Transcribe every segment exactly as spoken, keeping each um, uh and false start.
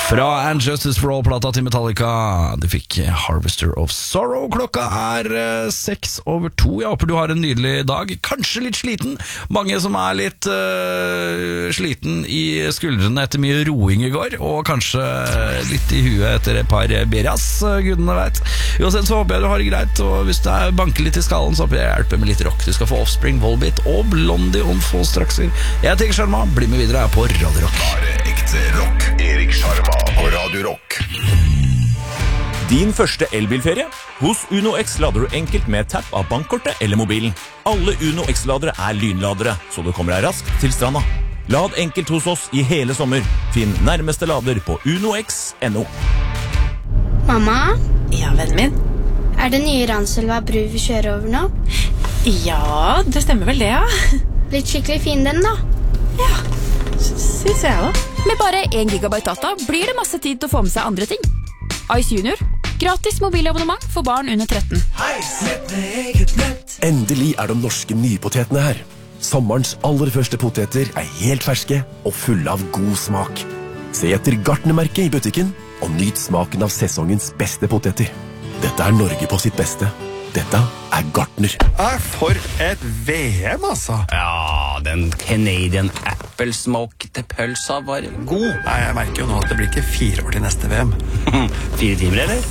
Fra And Justice for All-plata til Metallica. Du fikk Harvester of Sorrow. Klokka er uh, seks over to. Jeg håper du har en nydelig dag. Kanskje litt sliten. Mange som er litt uh, sliten i skuldrene etter mye roing i går, og kanskje litt i huet etter et par bjerras, gudene vet. Uansett så håper jeg du har det greit, og hvis det er banker litt i skallen, så håper jeg hjelper med litt rock. Du skal få Offspring, Volbeat og Blondie om få strakser. Jeg heter Erik Sjarma. Bli med videre her på Radio Rock. Bare ekte rock. Erik Sjarma på Radio Rock. Din første elbilferie? Hos Uno X lader du enkelt med tapp av bankkortet eller mobilen. Alle Uno X-ladere er lynladere, så du kommer deg raskt til stranda. Lad enkelt hos oss i hele sommer. Finn nærmeste lader på unox punktum no. Mamma? Ja, vennen min? Er det nye Ranselva bru vi kjører over nå? Ja, det stemmer vel det, ja. Blitt skikkelig fin den da. Ja, synes jeg da. Med bare en gigabyte data blir det masse tid til å få med seg andre ting. Ice Junior, gratis mobilabonnement for barn under tretten. Endelig er de norske nypotetene her. Sommerens aller første poteter er helt ferske og fulle av god smak. Se etter Gartnermerket i butikken og nyt smaken av sesongens beste poteter. Dette er Norge på sitt beste. Dette er Gartner. Ah, for et V M, altså. Ja, den Canadian Apple Smoke til pølsa var god. Nei, jeg merker jo nå at det blir ikke fire år til neste V M. Fire timer, eller?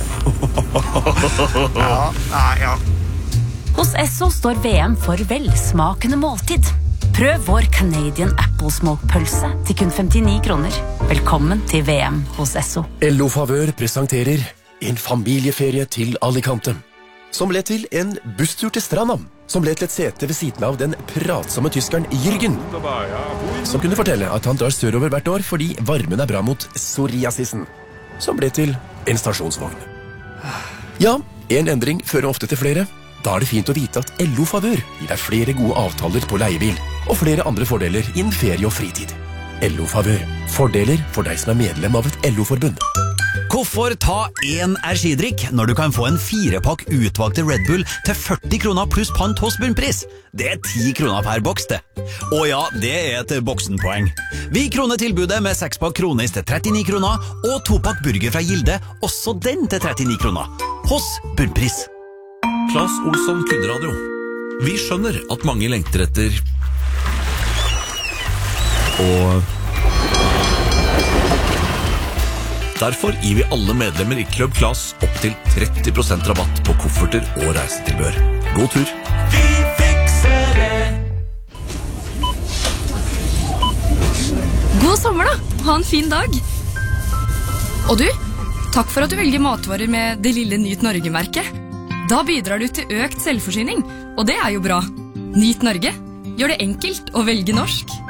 Ja, nei, ja. Hos Esso står V M for velsmakende måltid. Prøv vår Canadian Apple Smoke pølse til kun femtini kroner. Velkommen til V M hos Esso. L O Favør presenterer en familieferie til Alicante, som ble til en busstur til stranda, som ble til et sete ved siden av den pratsomme tyskeren Jürgen, som kunne fortelle at han drar sørover hvert år fordi varmen er bra mot psoriasisen, som ble til en stasjonsvogn. Ja, en endring fører ofte til flere. Da er det fint å vite at L O Favør gir deg flere gode avtaler på leiebil, og flere andre fordeler innen ferie og fritid. L O Favør. Fordeler for deg som er medlem av et L O-forbund. Hvorfor ta én energidrikk når du kan få en firepakk utvalgte Red Bull til førti kroner pluss pant hos bunnpris? Det er ti kroner per boks, det. Og ja, det er et boksenpoeng. Vi kroner tilbudet med sekspakk kronis til trettini kroner, og topakk burger fra Gilde, også den til trettini kroner. Hos bunnpris. Claes Olsson Kundradio. Vi skjønner at mange lengter etter og derfor gir vi alle medlemmer i Club Claes opp til tretti prosent rabatt på kofferter og reisetilbør. God tur! Vi fikser det! God sommer da! Ha en fin dag! Og du, takk for at du velger matvarer med det lille Nyt Norge-merket. Da bidrar du til økt selvforsyning, og det er jo bra. Nyt Norge. Gjør det enkelt å velge norsk.